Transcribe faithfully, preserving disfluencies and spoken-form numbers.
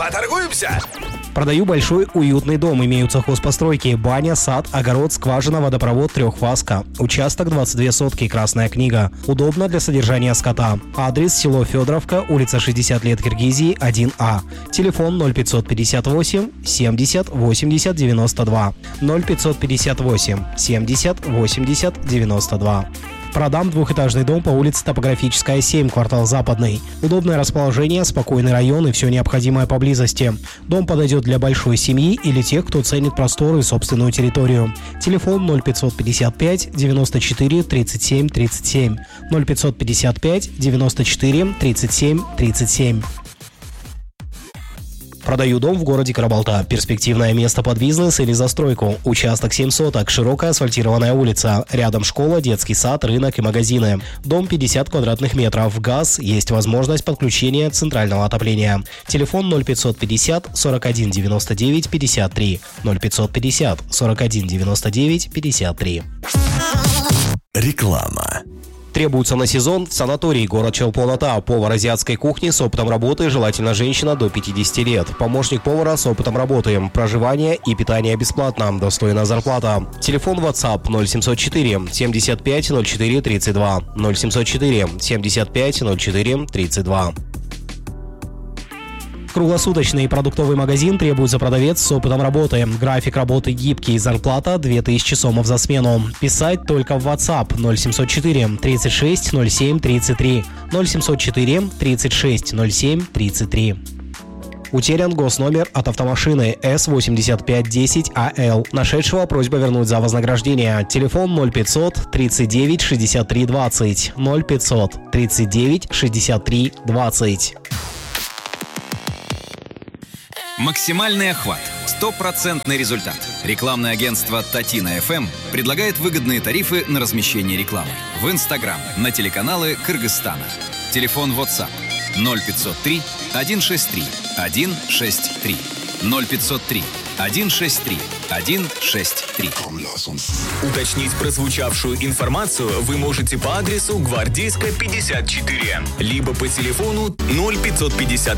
Поторгуемся? Продаю большой уютный дом. Имеются хозпостройки: баня, сад, огород, скважина, водопровод, трехфазка. Участок двадцать две сотки, Красная книга. Удобно для содержания скота. Адрес: село Федоровка, улица шестьдесят лет Киргизии, один А. Телефон ноль пятьсот пятьдесят восемь семьдесят восемьдесят девяносто два. ноль пятьсот пятьдесят восемь семьдесят восемьдесят девяносто два. Продам двухэтажный дом по улице Топографическая, семь, квартал Западный. Удобное расположение, спокойный район и все необходимое поблизости. Дом подойдет для большой семьи или тех, кто ценит просторы и собственную территорию. Телефон ноль пятьсот пятьдесят пять девяносто четыре тридцать семь тридцать семь. ноль пятьсот пятьдесят пять девяносто четыре тридцать семь тридцать семь. Продаю дом в городе Карабалта. Перспективное место под бизнес или застройку. Участок семь соток, широкая асфальтированная улица. Рядом школа, детский сад, рынок и магазины. Дом пятьдесят квадратных метров. Газ. Есть возможность подключения центрального отопления. Телефон ноль пятьсот пятьдесят сорок один девяносто девять пятьдесят три. ноль пятьсот пятьдесят сорок один девяносто девять пятьдесят три. Реклама. Требуется на сезон в санатории город Чолпон-Ата. Повар азиатской кухни с опытом работы, желательно женщина до пятидесяти лет. Помощник повара с опытом работы. Проживание и питание бесплатно. Достойная зарплата. Телефон WhatsApp ноль семьсот четыре семьдесят пять ноль четыре тридцать два. ноль семьсот четыре семьдесят пять ноль четыре тридцать два. Круглосуточный продуктовый магазин, требуется продавец с опытом работы. График работы гибкий, зарплата две тысячи сомов за смену. Писать только в WhatsApp ноль семьсот четыре тридцать шесть ноль семь тридцать три. ноль семьсот четыре тридцать шесть ноль семь тридцать три. Утерян госномер от автомашины эс восемьдесят пять десять А Л. Нашедшего просьба вернуть за вознаграждение. Телефон ноль пятьсот тридцать девять шестьдесят три двадцать. ноль пятьсот тридцать девять шестьдесят три двадцать. Максимальный охват. Стопроцентный результат. Рекламное агентство Татина эф эм предлагает выгодные тарифы на размещение рекламы в Инстаграм, на телеканалы Кыргызстана. Телефон WhatsApp ноль пятьсот три сто шестьдесят три сто шестьдесят три. ноль пятьсот три сто шестьдесят три сто шестьдесят три. Уточнить прозвучавшую информацию вы можете по адресу Гвардейская, пятьдесят четыре, либо по телефону ноль пятьсот пятьдесят